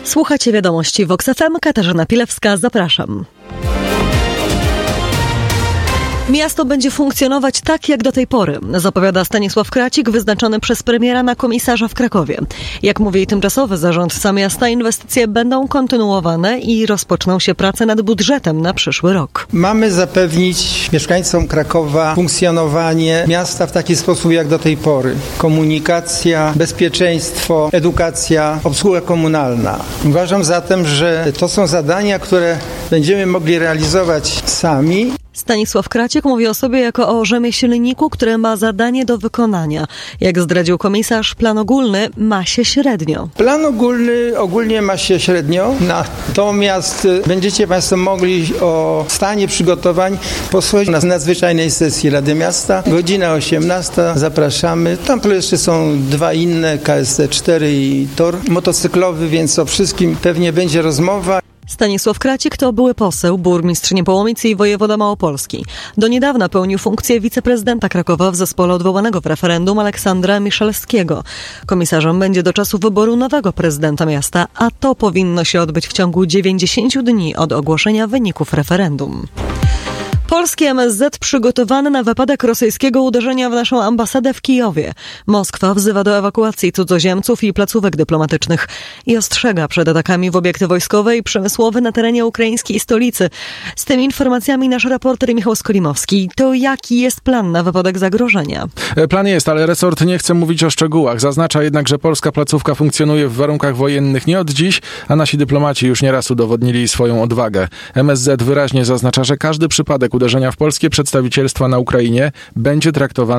Słuchacie wiadomości Vox FM, Katarzyna Pilewska, zapraszam. Miasto będzie funkcjonować tak jak do tej pory, zapowiada Stanisław Kracik, wyznaczony przez premiera na komisarza w Krakowie. Jak mówi tymczasowy zarządca miasta, inwestycje będą kontynuowane i rozpoczną się prace nad budżetem na przyszły rok. Mamy zapewnić mieszkańcom Krakowa funkcjonowanie miasta w taki sposób jak do tej pory. Komunikacja, bezpieczeństwo, edukacja, obsługa komunalna. Uważam zatem, że to są zadania, które będziemy mogli realizować sami. Stanisław Kracik mówi o sobie jako o rzemieślniku, który ma zadanie do wykonania. Jak zdradził komisarz, plan ogólny ma się średnio. Plan ogólnie ma się średnio, natomiast będziecie Państwo mogli o stanie przygotowań posłuchać na nadzwyczajnej sesji Rady Miasta. Godzina 18. Zapraszamy. Tam jeszcze są dwa inne, KSC4 i tor motocyklowy, więc o wszystkim pewnie będzie rozmowa. Stanisław Kracik to były poseł, burmistrz Niepołomic i wojewoda małopolski. Do niedawna pełnił funkcję wiceprezydenta Krakowa w zespole odwołanego w referendum Aleksandra Miszalskiego. Komisarzem będzie do czasu wyboru nowego prezydenta miasta, a to powinno się odbyć w ciągu 90 dni od ogłoszenia wyników referendum. Polski MSZ przygotowany na wypadek rosyjskiego uderzenia w naszą ambasadę w Kijowie. Moskwa wzywa do ewakuacji cudzoziemców i placówek dyplomatycznych i ostrzega przed atakami w obiekty wojskowe i przemysłowe na terenie ukraińskiej stolicy. Z tymi informacjami nasz reporter Michał Skolimowski. To jaki jest plan na wypadek zagrożenia? Plan jest, ale resort nie chce mówić o szczegółach. Zaznacza jednak, że polska placówka funkcjonuje w warunkach wojennych nie od dziś, a nasi dyplomaci już nieraz udowodnili swoją odwagę. MSZ wyraźnie zaznacza, że każdy przypadek uderzenia w polskie przedstawicielstwa na Ukrainie będzie traktowany